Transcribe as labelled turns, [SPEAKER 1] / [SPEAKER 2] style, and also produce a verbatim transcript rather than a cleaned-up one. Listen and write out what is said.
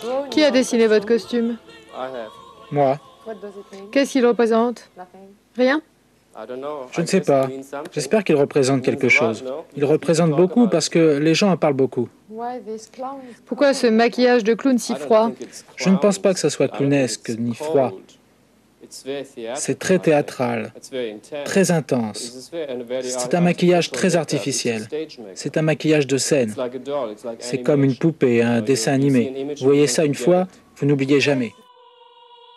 [SPEAKER 1] Qui a dessiné votre costume?
[SPEAKER 2] Moi.
[SPEAKER 1] Qu'est-ce qu'il représente? Rien?
[SPEAKER 2] Je ne sais pas. J'espère qu'il représente quelque chose. Il représente beaucoup parce que les gens en parlent beaucoup.
[SPEAKER 1] Pourquoi ce maquillage de clown si froid?
[SPEAKER 2] Je ne pense pas que ce soit clownesque ni froid. C'est très théâtral, très intense. C'est un maquillage très artificiel. C'est un maquillage de scène. C'est comme une poupée, un dessin animé. Vous voyez ça une fois, vous n'oubliez jamais.